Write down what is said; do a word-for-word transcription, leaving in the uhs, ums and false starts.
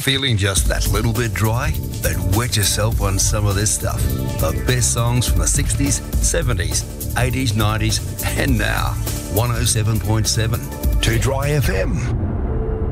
Feeling just that little bit dry? Then wet yourself on some of this stuff. The best songs from the sixties, seventies, eighties, nineties and now. one oh seven point seven. To Dry F M.